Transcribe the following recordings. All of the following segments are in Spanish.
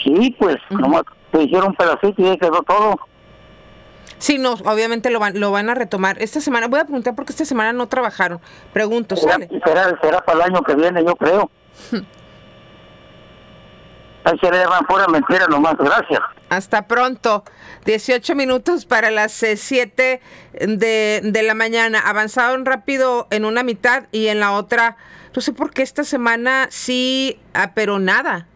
Sí, pues, nomás te hicieron un pedacito y ahí quedó todo. Sí, no, obviamente lo van a retomar. Esta semana, voy a preguntar porque esta semana no trabajaron. Pregunto, ¿sale? Será para el año que viene, yo creo. Ahí se le dan pura mentira nomás, gracias. Hasta pronto. 18 minutos para las 7 de la mañana. Avanzaron rápido en una mitad y en la otra, no sé por qué esta semana sí, pero nada.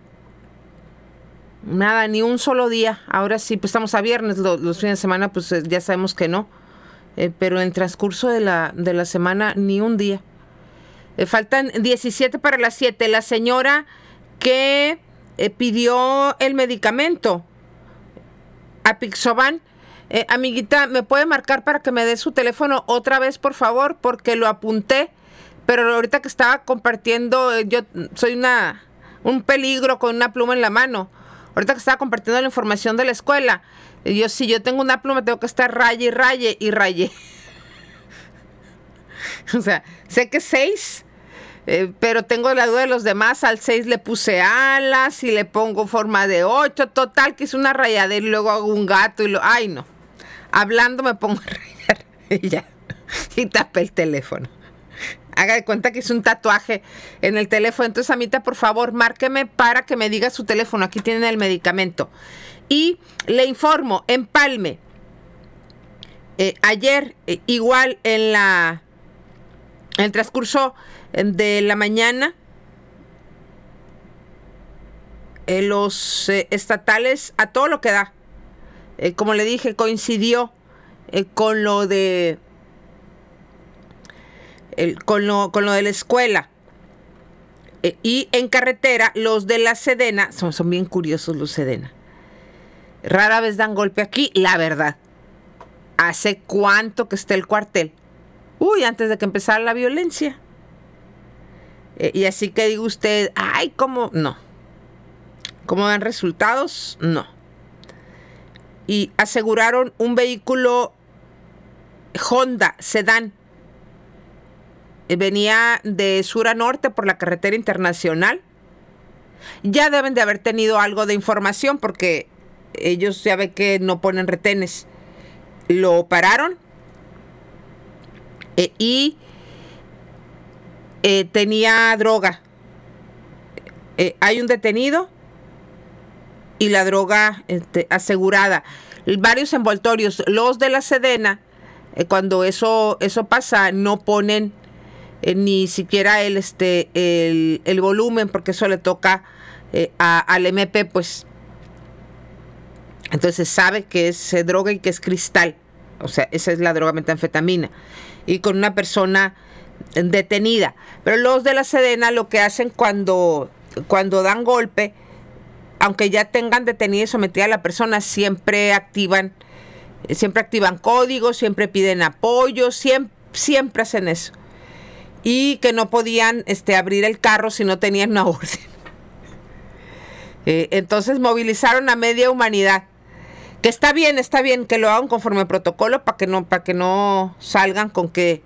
Nada, ni un solo día. Ahora sí, pues estamos a viernes, los fines de semana, pues ya sabemos que no. Pero en el transcurso de la semana, ni un día. Faltan 17 para las 7. La señora que pidió el medicamento, Apixaban, amiguita, ¿me puede marcar para que me dé su teléfono otra vez, por favor? Porque lo apunté, pero ahorita que estaba compartiendo, yo soy un peligro con una pluma en la mano. Ahorita que estaba compartiendo la información de la escuela, si yo tengo una pluma, tengo que estar raye y raye y raye. O sea, sé que 6, pero tengo la duda de los demás. Al 6 le puse alas y le pongo forma de 8. Total, que es una rayadera y luego hago un gato y ay no. Hablando me pongo a rayar y ya. Y tapé el teléfono. Haga de cuenta que es un tatuaje en el teléfono. Entonces, amita, por favor, márqueme para que me diga su teléfono. Aquí tienen el medicamento. Y le informo, Empalme. Ayer, igual en el transcurso de la mañana, los estatales, a todo lo que da, como le dije, coincidió con lo de con lo de la escuela. Y en carretera, los de la Sedena, son bien curiosos los Sedena. Rara vez dan golpe aquí, la verdad. ¿Hace cuánto que está el cuartel? Antes de que empezara la violencia. Y así que diga usted, ay, ¿cómo? No. ¿Cómo dan resultados? No. Y aseguraron un vehículo Honda sedán. Venía de sur a norte por la carretera internacional. Ya deben de haber tenido algo de información porque ellos ya ven que no ponen retenes. Lo pararon y tenía droga. Hay un detenido y la droga asegurada. Varios envoltorios. Los de la Sedena, cuando eso pasa, no ponen ni siquiera el volumen, porque eso le toca al MP, pues. Entonces sabe que es droga y que es cristal. O sea, esa es la droga metanfetamina. Y con una persona detenida. Pero los de la Sedena lo que hacen cuando dan golpe, aunque ya tengan detenida y sometida a la persona, siempre activan códigos, siempre piden apoyo, siempre hacen eso. Y que no podían abrir el carro si no tenían una orden. Entonces movilizaron a media humanidad. Que está bien que lo hagan conforme al protocolo para que no salgan con que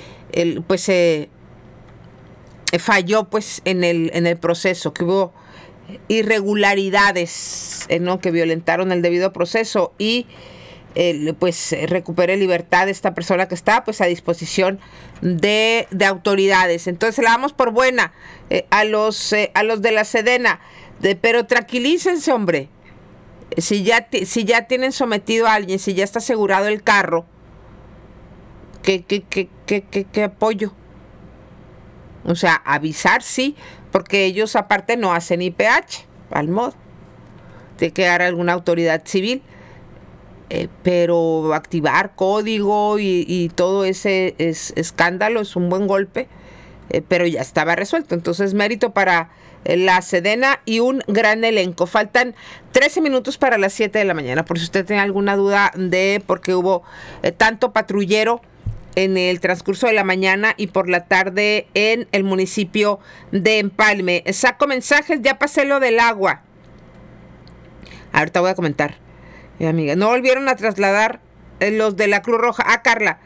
falló pues en el proceso, que hubo irregularidades, ¿no? Que violentaron el debido proceso y recupere libertad de esta persona que está pues a disposición de autoridades. Entonces la damos por buena a los de la Sedena, pero tranquilícense, hombre. Si ya tienen sometido a alguien, si ya está asegurado el carro, ¿qué apoyo? O sea, avisar sí, porque ellos aparte no hacen IPH, al modo. Tiene que dar alguna autoridad civil, pero activar código y todo ese escándalo es un buen golpe, pero ya estaba resuelto. Entonces, mérito para la Sedena y un gran elenco. Faltan 13 minutos para las 7 de la mañana. Por si usted tiene alguna duda de por qué hubo tanto patrullero en el transcurso de la mañana y por la tarde en el municipio de Empalme. Saco mensajes, ya pasé lo del agua. Ahorita voy a comentar, amiga. No volvieron a trasladar los de la Cruz Roja. Carla.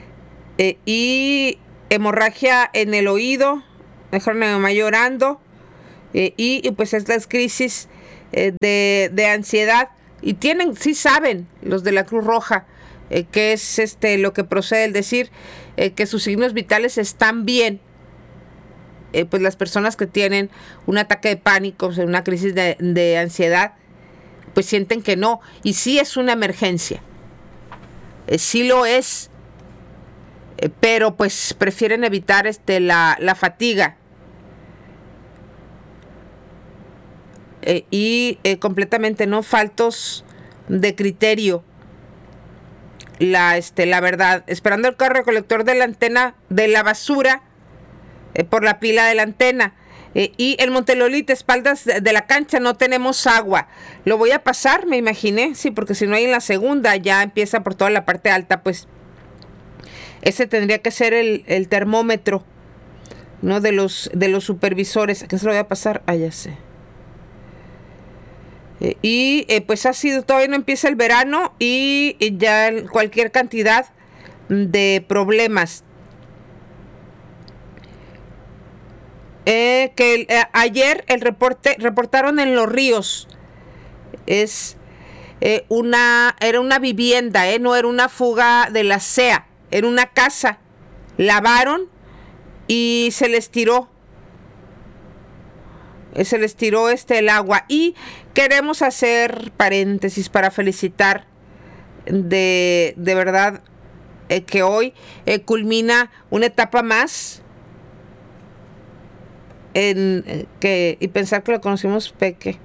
Y hemorragia en el oído. Dejaron a mi mamá llorando. Y pues estas crisis de ansiedad y sí saben los de la Cruz Roja que es lo que procede el decir que sus signos vitales están bien. Pues las personas que tienen un ataque de pánico, o sea, una crisis de ansiedad, pues sienten que no. Y sí es una emergencia. Sí lo es. Pero pues prefieren evitar la fatiga. Y completamente no faltos de criterio. La verdad, esperando el carro recolector de la antena de la basura por la pila de la antena. Y el Montelolite, espaldas de la cancha, no tenemos agua. Lo voy a pasar, me imaginé, sí, porque si no hay en la segunda, ya empieza por toda la parte alta, pues ese tendría que ser el termómetro, ¿no? De los supervisores. ¿A qué se lo voy a pasar? Ah, ya sé. Pues ha sido, todavía no empieza el verano y ya cualquier cantidad de problemas. Ayer reportaron en Los Ríos, era una vivienda, no era una fuga de la SEA, era una casa, lavaron y se les tiró el agua. Y queremos hacer paréntesis para felicitar de verdad que hoy culmina una etapa más y pensar que lo conocimos Peque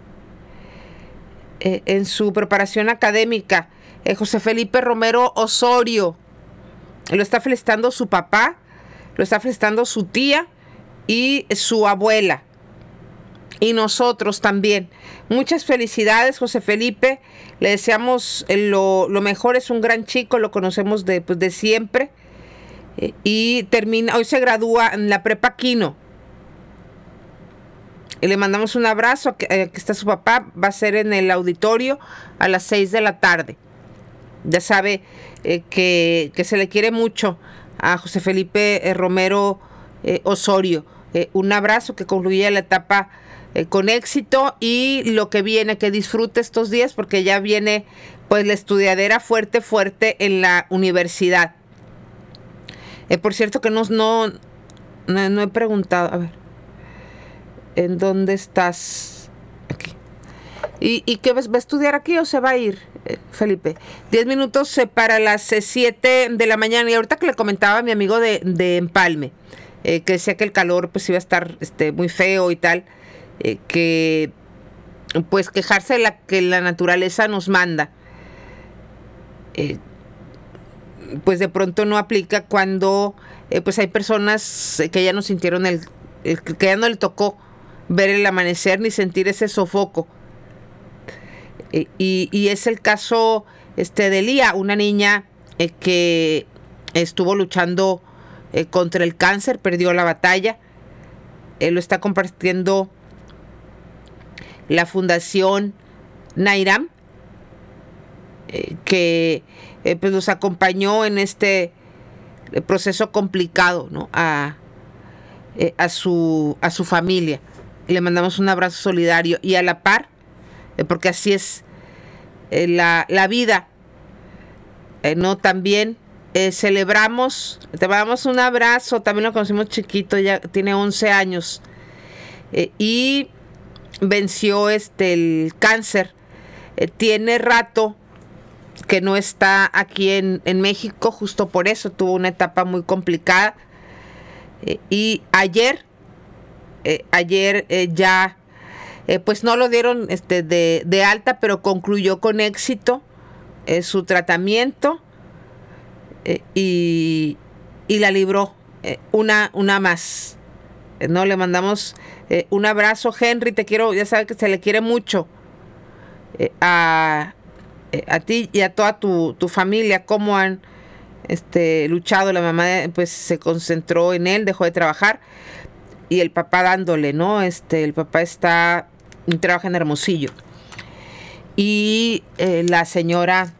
en su preparación académica. José Felipe Romero Osorio lo está felicitando su papá, lo está felicitando su tía y su abuela. Y nosotros también. Muchas felicidades, José Felipe. Le deseamos lo mejor. Es un gran chico, lo conocemos de siempre. Y hoy se gradúa en la Prepa Quino. Y le mandamos un abrazo. Aquí está su papá. Va a ser en el auditorio a las 6 de la tarde. Ya sabe que se le quiere mucho a José Felipe Romero Osorio. Un abrazo, que concluya la etapa con éxito y lo que viene, que disfrute estos días porque ya viene pues la estudiadera fuerte en la universidad. Por cierto que no he preguntado, a ver, ¿en dónde estás? Aquí. ¿Y qué va a estudiar aquí o se va a ir, Felipe? 10 minutos para las 7 de la mañana. Y ahorita que le comentaba a mi amigo de Empalme, que decía que el calor pues iba a estar muy feo y tal, que pues quejarse de que la naturaleza nos manda, pues de pronto no aplica cuando pues hay personas que ya no sintieron que ya no le tocó ver el amanecer ni sentir ese sofoco, y es el caso de Lía, una niña que estuvo luchando contra el cáncer, perdió la batalla. Lo está compartiendo la Fundación Nairam, que pues nos acompañó en este proceso complicado, ¿no? a su familia. Le mandamos un abrazo solidario y a la par, porque así es la vida, ¿no? También celebramos, te mandamos un abrazo, también lo conocimos chiquito, ya tiene 11 años, y venció el cáncer. Tiene rato que no está aquí en México, justo por eso tuvo una etapa muy complicada, y ayer ya pues no lo dieron de alta, pero concluyó con éxito su tratamiento, y la libró, una más. No, le mandamos un abrazo, Henry, te quiero, ya sabes que se le quiere mucho a ti y a toda tu familia, cómo han luchado. La mamá pues se concentró en él, dejó de trabajar, y el papá dándole, ¿no? El papá trabaja en Hermosillo, y la señora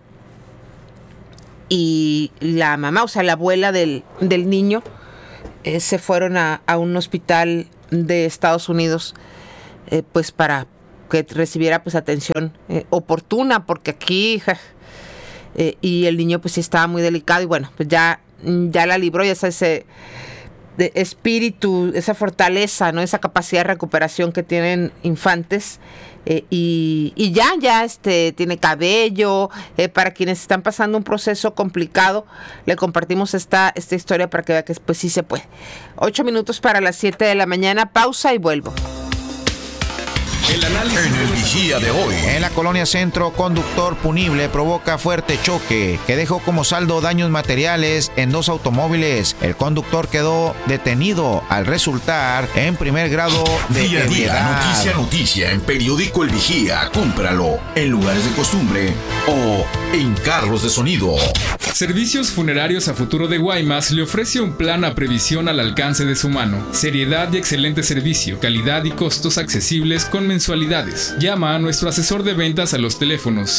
y la mamá, o sea, la abuela del niño, se fueron a un hospital de Estados Unidos, pues para que recibiera pues atención oportuna, porque aquí y el niño pues sí estaba muy delicado y bueno, pues ya la libró, ya ese de espíritu, esa fortaleza, ¿no? Esa capacidad de recuperación que tienen infantes. Y ya tiene cabello. Para quienes están pasando un proceso complicado, le compartimos esta historia para que vea que pues sí se puede. 8 minutos para las 7 de la mañana, pausa y vuelvo. El análisis en el vigía de hoy. En la colonia Centro, conductor punible provoca fuerte choque que dejó como saldo daños materiales en 2 automóviles. El conductor quedó detenido al resultar en primer grado de día a ebriedad. día, noticia en Periódico El Vigía. Cómpralo en lugares de costumbre o en carros de sonido. Servicios Funerarios a Futuro de Guaymas le ofrece un plan a previsión al alcance de su mano. Seriedad y excelente servicio, calidad y costos accesibles con mensualidades. Llama a nuestro asesor de ventas a los teléfonos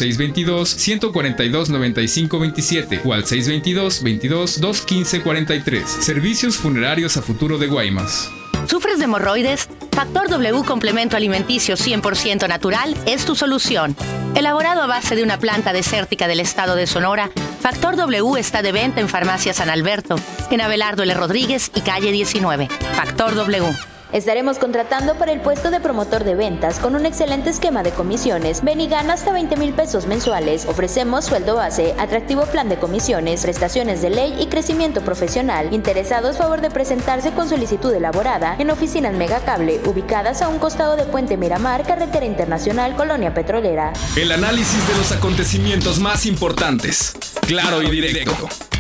622-142-9527 o al 622-22-215-43. Servicios Funerarios a Futuro de Guaymas. ¿Sufres de hemorroides? Factor W Complemento Alimenticio 100% natural es tu solución. Elaborado a base de una planta desértica del estado de Sonora, Factor W está de venta en Farmacia San Alberto, en Abelardo L. Rodríguez y calle 19. Factor W. Estaremos contratando para el puesto de promotor de ventas con un excelente esquema de comisiones. Ven y gana hasta 20,000 pesos mensuales. Ofrecemos sueldo base, atractivo plan de comisiones, prestaciones de ley y crecimiento profesional. Interesados, favor de presentarse con solicitud elaborada en oficinas Megacable, ubicadas a un costado de Puente Miramar, Carretera Internacional, Colonia Petrolera. El análisis de los acontecimientos más importantes, claro y directo.